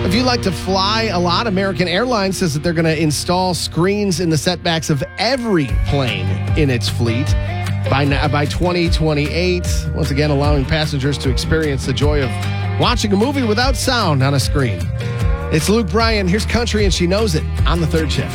If you like to fly a lot, American Airlines says that they're going to install screens in the setbacks of every plane in its fleet by 2028. Once again, allowing passengers to experience the joy of watching a movie without sound on a screen. It's Luke Bryan. Here's Country and She Knows It on the Third Shift.